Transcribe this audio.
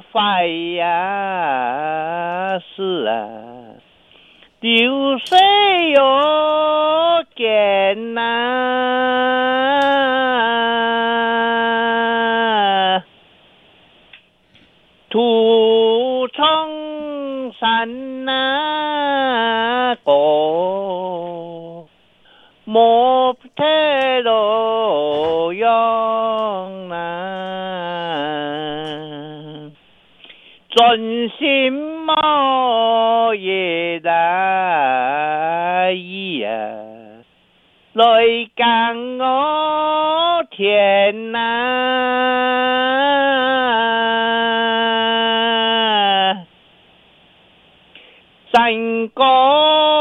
费呀，是啊，丢水又见呐，土冲山那个莫太罗用呐，专心莫也大意呀，来讲我天呐，三个